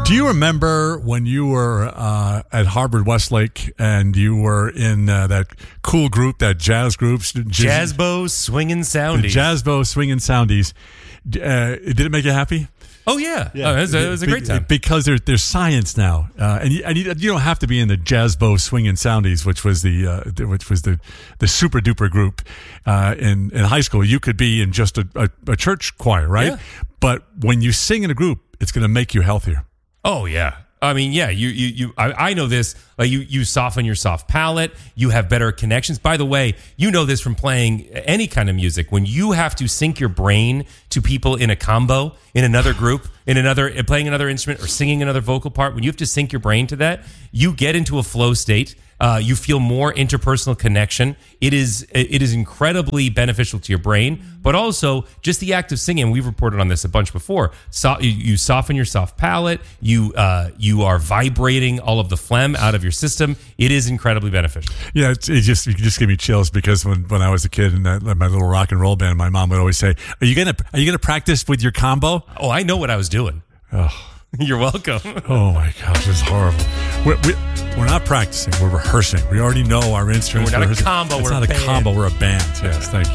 Do you remember when you were at Harvard Westlake and you were in that cool group, that jazz group? Jazzbo Swingin' Soundies. Jazzbo Swingin' Soundies. Did it make you happy? Oh, yeah. Oh, it was a great time. Because there's science now. And you don't have to be in the Jazzbo Swingin' Soundies, which was the super duper group in high school. You could be in just a church choir, right? Yeah. But when you sing in a group, it's going to make you healthier. Oh, yeah. I mean, yeah, I know this. You soften your soft palate. You have better connections. By the way, you know this from playing any kind of music. When you have to sync your brain to people in a combo, in another group, playing another instrument or singing another vocal part, when you have to sync your brain to that, you get into a flow state. You feel more interpersonal connection. It is incredibly beneficial to your brain, but also just the act of singing. We've reported on this a bunch before. So you soften your soft palate. You are vibrating all of the phlegm out of your system. It is incredibly beneficial. Yeah, you just give me chills because when I was a kid in my little rock and roll band, my mom would always say, "Are you gonna practice with your combo?" Oh, I know what I was doing. Oh. You're welcome. Oh my gosh, this is horrible. We're not practicing. We're rehearsing. We already know our instruments. We're not a combo. It's not a combo. We're a band. Yes, thank you.